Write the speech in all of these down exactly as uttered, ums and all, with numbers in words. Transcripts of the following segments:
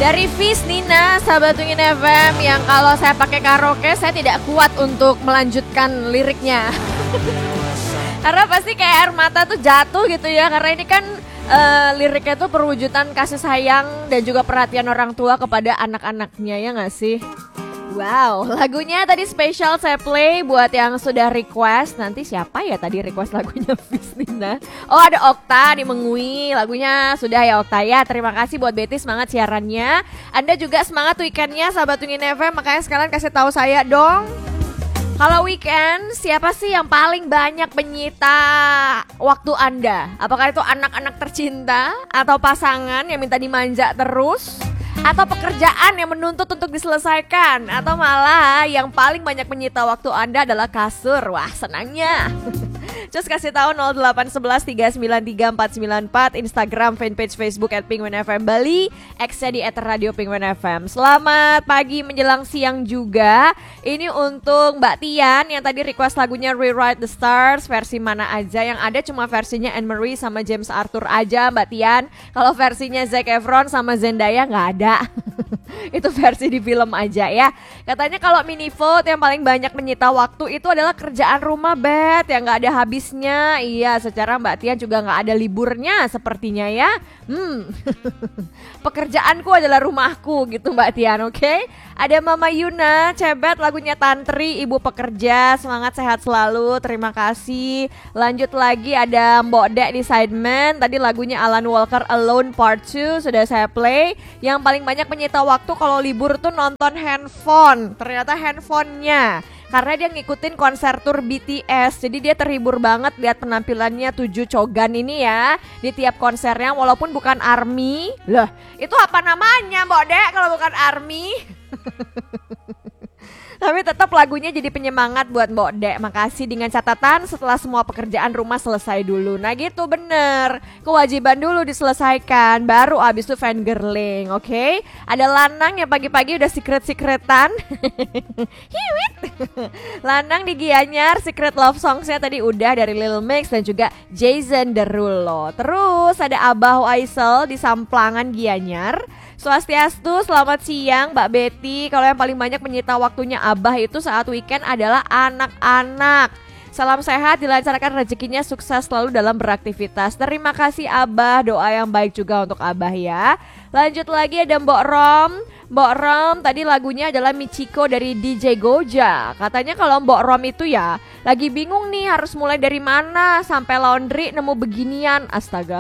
Dari Fis Nina, sahabat Wingin F M, yang kalau saya pakai karaoke saya tidak kuat untuk melanjutkan liriknya. Karena pasti kayak air mata tuh jatuh gitu ya. Karena ini kan uh, liriknya tuh perwujudan kasih sayang dan juga perhatian orang tua kepada anak-anaknya, ya gak sih? Wow, lagunya tadi spesial saya play buat yang sudah request. Nanti siapa ya tadi request lagunya Fisnina? Oh, ada Okta di Mengui. Lagunya sudah ya Okta ya. Terima kasih buat Betty, semangat siarannya. Anda juga semangat weekendnya sahabat Wingin F M. Makanya sekalian kasih tahu saya dong. Kalau weekend, siapa sih yang paling banyak menyita waktu Anda? Apakah itu anak-anak tercinta atau pasangan yang minta dimanja terus? Atau pekerjaan yang menuntut untuk diselesaikan? Atau malah yang paling banyak menyita waktu Anda adalah kasur? Wah, senangnya. Just kasih tahu nol delapan satu satu tiga sembilan tiga empat sembilan empat, Instagram, fanpage Facebook at Penguin F M Bali, X-nya di at Radio Penguin F M. Selamat pagi menjelang siang juga. Ini untuk Mbak Tian yang tadi request lagunya Rewrite the Stars, versi mana aja. Yang ada cuma versinya Anne Marie sama James Arthur aja Mbak Tian. Kalau versinya Zac Efron sama Zendaya nggak ada. Itu versi di film aja ya. Katanya kalau mini vote yang paling banyak menyita waktu itu adalah kerjaan rumah, Bet, yang nggak ada habisnya. Iya, secara Mbak Tian juga nggak ada liburnya sepertinya ya. Hmm, pekerjaanku adalah rumahku gitu Mbak Tian, oke? Okay? Ada Mama Yuna, Cebet lagunya Tantri, ibu pekerja, semangat sehat selalu, terima kasih. Lanjut lagi ada Mbok Dek di Sideman, tadi lagunya Alan Walker Alone Part two sudah saya play. Yang paling banyak menyita waktu kalau libur tuh nonton handphone, ternyata handphonenya. Karena dia ngikutin konser tour B T S, jadi dia terhibur banget lihat penampilannya tujuh cogan ini ya di tiap konsernya, walaupun bukan ARMY. Loh, itu apa namanya Mbok Dek kalau bukan ARMY? Tapi tetap lagunya jadi penyemangat buat Mbok Dek. Makasih, dengan catatan setelah semua pekerjaan rumah selesai dulu. Nah gitu, bener, kewajiban dulu diselesaikan, baru abis itu fangirling, oke? Okay? Ada Lanang yang pagi-pagi udah secret-secretan. Hiwit. Lanang di Gianyar, Secret Love Songs-nya tadi udah dari Lil Mix dan juga Jason Derulo. Terus ada Abah Aisel di Samplangan Gianyar. Swastiastu, selamat siang Mbak Betty. Kalau yang paling banyak menyita waktunya Abah itu saat weekend adalah anak-anak. Salam sehat, dilancarkan rezekinya, sukses selalu dalam beraktivitas. Terima kasih Abah, doa yang baik juga untuk Abah ya. Lanjut lagi ada Mbok Rom. Mbok Rom tadi lagunya adalah Michiko dari D J Goja. Katanya kalau Mbok Rom itu ya lagi bingung nih harus mulai dari mana sampai laundry nemu beginian. Astaga.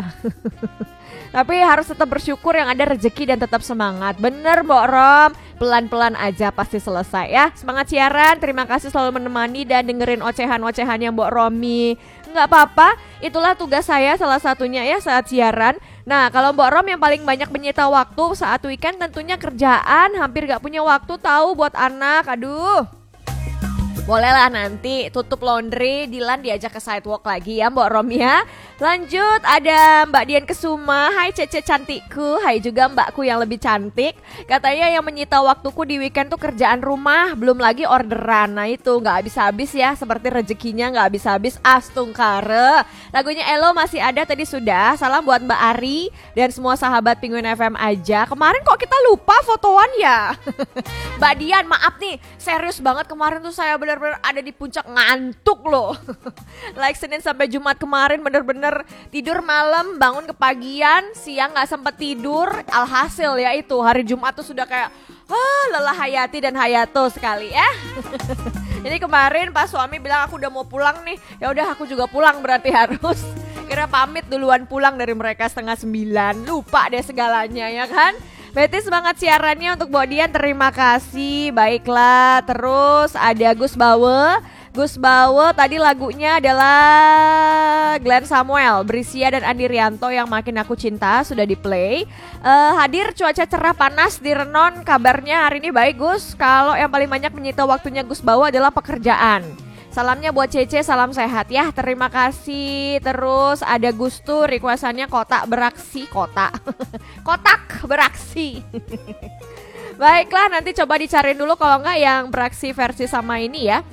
Tapi harus tetap bersyukur yang ada rezeki dan tetap semangat. Bener Mbok Rom, pelan-pelan aja pasti selesai ya. Semangat siaran, terima kasih selalu menemani dan dengerin ocehan-ocehannya Mbok Romi. Nggak apa-apa, itulah tugas saya salah satunya ya saat siaran. Nah kalau Mbok Rom yang paling banyak menyita waktu saat weekend tentunya kerjaan. Hampir gak punya waktu tahu buat anak, aduh. Bolehlah nanti tutup laundry, Dilan diajak ke sidewalk lagi ya Mbak Rom ya. Lanjut ada Mbak Dian Kesuma. Hai Cece cantikku. Hai juga mbakku yang lebih cantik. Katanya yang menyita waktuku di weekend tuh kerjaan rumah, belum lagi orderan. Nah itu gak habis-habis ya, seperti rezekinya gak habis-habis. Astungkare. Lagunya Elo masih ada tadi sudah. Salam buat Mbak Ari dan semua sahabat Penguin F M aja. Kemarin kok kita lupa fotoan ya. Mbak Dian maaf nih, serius banget kemarin tuh saya bener bener ada di puncak ngantuk loh. Like Senin sampai Jumat kemarin bener-bener tidur malam, bangun kepagian, siang gak sempet tidur. Alhasil ya itu hari Jumat tuh sudah kayak ah, lelah hayati dan hayato sekali ya. Jadi kemarin pas suami bilang aku udah mau pulang nih, ya udah aku juga pulang berarti harus. Kira pamit duluan pulang dari mereka setengah sembilan, lupa deh segalanya ya kan. Betty semangat siarannya untuk Mbok Dian, terima kasih. Baiklah, terus ada Gus Bawe. Gus Bawe tadi lagunya adalah Glenn Samuel, Brisia dan Andi Rianto yang Makin Aku Cinta sudah di play. uh, Hadir cuaca cerah panas di Renon, kabarnya hari ini baik Gus. Kalau yang paling banyak menyita waktunya Gus Bawe adalah pekerjaan. Salamnya buat Cece, salam sehat ya, terima kasih. Terus ada Gustu, requestannya kotak beraksi. Kotak Kotak beraksi. Baiklah, nanti coba dicariin dulu kalau enggak yang beraksi versi sama ini ya,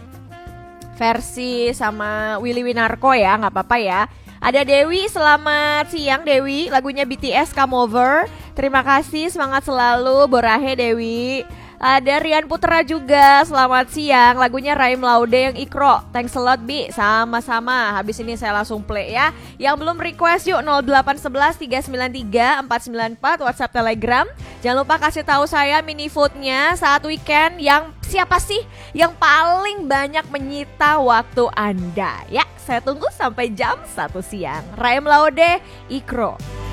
versi sama Willy Winarko ya, nggak apa-apa ya. Ada Dewi, selamat siang Dewi. Lagunya B T S Come Over. Terima kasih, semangat selalu Borahe Dewi. Ada Rian Putra juga, selamat siang. Lagunya Raim Laude yang Ikro. Thanks a lot Bi, sama-sama. Habis ini saya langsung play ya. Yang belum request yuk nol delapan satu satu tiga sembilan tiga empat sembilan empat WhatsApp Telegram. Jangan lupa kasih tahu saya mini vote-nya saat weekend yang siapa sih yang paling banyak menyita waktu Anda. Ya, saya tunggu sampai jam satu siang. Raim Laude, Ikro.